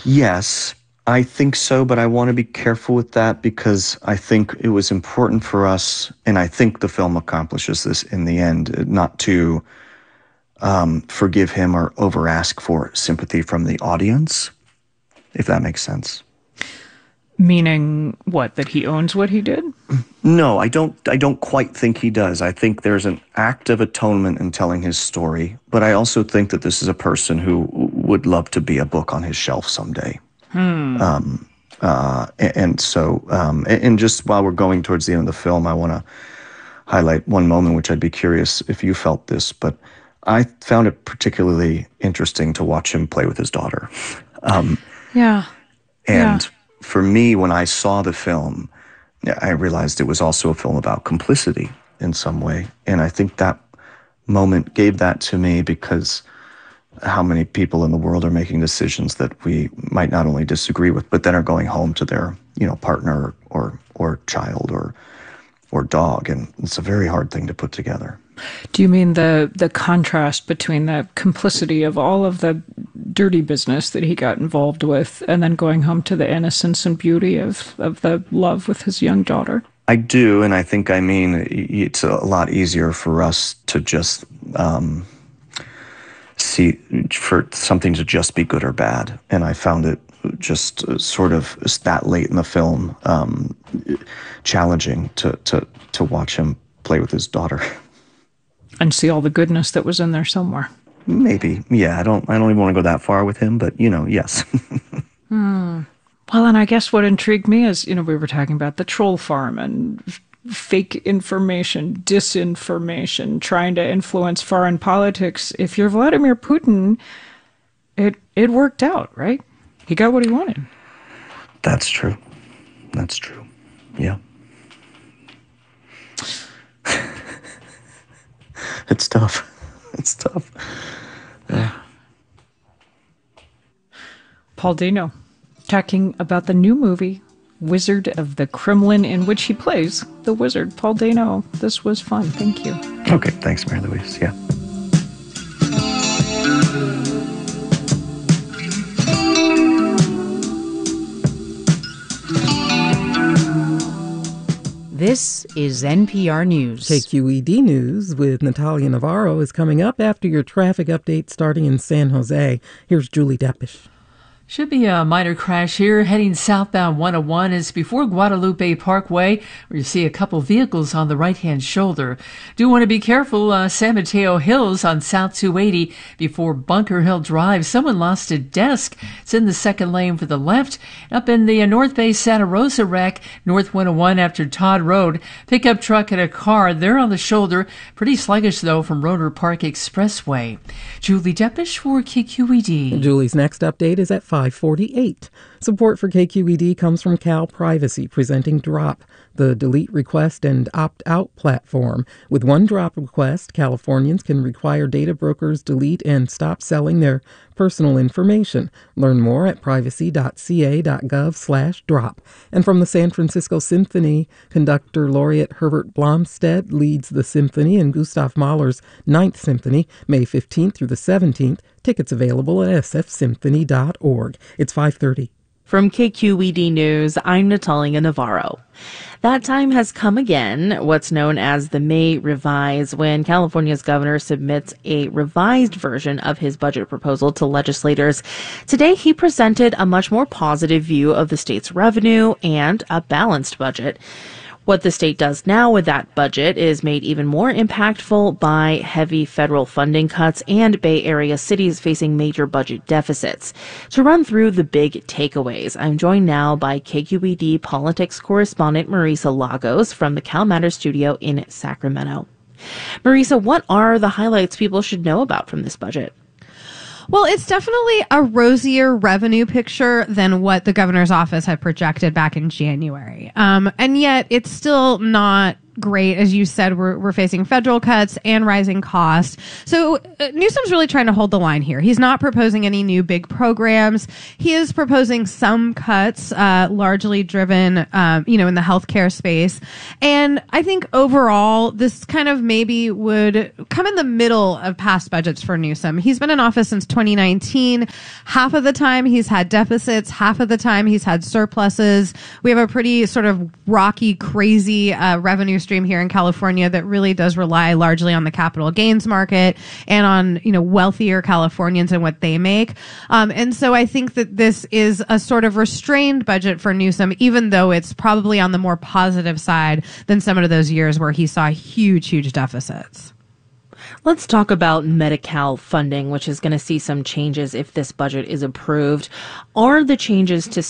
Yes, I think so, but I want to be careful with that because I think it was important for us, and I think the film accomplishes this in the end, not to forgive him or over ask for sympathy from the audience, if that makes sense. Meaning what? That he owns what he did? No, I don't quite think he does. I think there's an act of atonement in telling his story, but I also think that this is a person who would love to be a book on his shelf someday. And so, and just while we're going towards the end of the film, I want to highlight one moment, which I'd be curious if you felt this, but I found it particularly interesting to watch him play with his daughter. Yeah. And for me, when I saw the film, I realized it was also a film about complicity in some way. And I think that moment gave that to me because how many people in the world are making decisions that we might not only disagree with, but then are going home to their, partner or child or dog. And it's a very hard thing to put together. Do you mean the contrast between the complicity of all of the dirty business that he got involved with and then going home to the innocence and beauty of the love with his young daughter? I do, and I think it's a lot easier for us to just see for something to just be good or bad. And I found it just sort of that late in the film challenging to watch him play with his daughter. And see all the goodness that was in there somewhere. Maybe. Yeah, I don't even want to go that far with him, but yes. Well, and I guess what intrigued me is, we were talking about the troll farm and fake information, disinformation, trying to influence foreign politics. If you're Vladimir Putin, it worked out, right? He got what he wanted. That's true. That's true. Yeah. It's tough. It's tough. Yeah. Paul Dano talking about the new movie, Wizard of the Kremlin, in which he plays the wizard. Paul Dano, this was fun. Thank you. Okay, thanks, Mary Louise. Yeah. This is NPR News. KQED News with Natalia Navarro is coming up after your traffic update starting in San Jose. Here's Julie Deppish. Should be a minor crash here heading southbound 101. It's before Guadalupe Parkway, where you see a couple vehicles on the right-hand shoulder. Do want to be careful. San Mateo Hills on South 280 before Bunker Hill Drive. Someone lost a desk. It's in the second lane for the left. Up in the North Bay Santa Rosa wreck, North 101 after Todd Road. Pickup truck and a car. They're on the shoulder. Pretty sluggish, though, from Rotor Park Expressway. Julie Deppish for KQED. Julie's next update is at 5:48. Support for KQED comes from Cal Privacy, presenting Drop, the delete request and opt-out platform. With one drop request, Californians can require data brokers delete and stop selling their personal information. Learn more at privacy.ca.gov/drop. And from the San Francisco Symphony, conductor laureate Herbert Blomstedt leads the symphony in Gustav Mahler's Ninth Symphony, May 15th through the 17th. Tickets available at sfsymphony.org. It's 5:30. From KQED News, I'm Natalia Navarro. That time has come again, what's known as the May Revise, when California's governor submits a revised version of his budget proposal to legislators. Today, he presented a much more positive view of the state's revenue and a balanced budget. What the state does now with that budget is made even more impactful by heavy federal funding cuts and Bay Area cities facing major budget deficits. To run through the big takeaways, I'm joined now by KQED politics correspondent Marisa Lagos from the Cal Matters studio in Sacramento. Marisa, what are the highlights people should know about from this budget? Well, it's definitely a rosier revenue picture than what the governor's office had projected back in January. And yet it's still not great. As you said, we're facing federal cuts and rising costs. So Newsom's really trying to hold the line here. He's not proposing any new big programs. He is proposing some cuts, largely driven, in the healthcare space. And I think overall, this kind of maybe would come in the middle of past budgets for Newsom. He's been in office since 2019. Half of the time he's had deficits. Half of the time he's had surpluses. We have a pretty sort of rocky, crazy revenue stream here in California that really does rely largely on the capital gains market and on, wealthier Californians and what they make. And so I think that this is a sort of restrained budget for Newsom, even though it's probably on the more positive side than some of those years where he saw huge, huge deficits. Let's talk about Medi-Cal funding, which is going to see some changes if this budget is approved. Are the changes to